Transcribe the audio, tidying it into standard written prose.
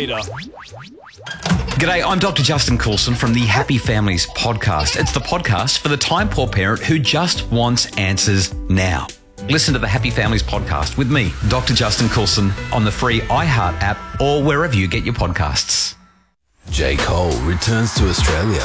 hater. G'day, I'm Dr. Justin Coulson from the Happy Families podcast. It's the podcast for the time-poor parent who just wants answers now. Listen to the Happy Families podcast with me, Dr. Justin Coulson, on the free iHeart app or wherever you get your podcasts. J. Cole returns to Australia.